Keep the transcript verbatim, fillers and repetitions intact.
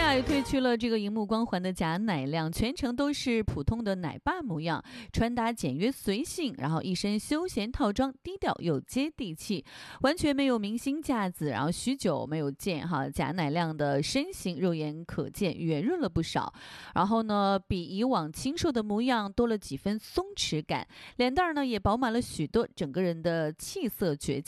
下也褪去了这个荧幕光环的假奶亮，全程都是普通的奶爸模样，穿搭简约随性，然后一身休闲套装，低调又接地气，完全没有明星架子。然后许久没有见哈，假奶亮的身形肉眼可见圆润了不少，然后呢，比以往清瘦的模样多了几分松弛感，脸蛋呢也饱满了许多，整个人的气色绝佳。